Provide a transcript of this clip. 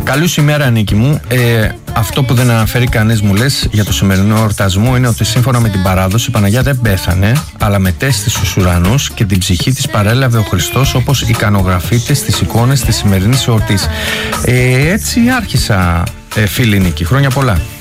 Καλή σου ημέρα, Νίκη μου. Αυτό που δεν αναφέρει κανείς, μου λες, για το σημερινό εορτασμό είναι ότι σύμφωνα με την παράδοση η Παναγιά δεν πέθανε, αλλά μετέστη στους ουρανούς και την ψυχή της παρέλαβε ο Χριστός, όπως εικανογραφείται στις εικόνες της σημερινής εορτής. Έτσι άρχισα, φίλη Νίκη. Χρόνια πολλά.